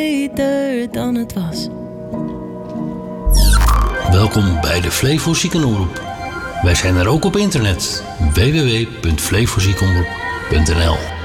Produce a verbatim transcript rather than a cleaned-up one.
beter dan het was. Welkom bij de Flevo Ziekenomroep. Wij zijn er ook op internet. w w w punt flevo ziekenomroep punt n l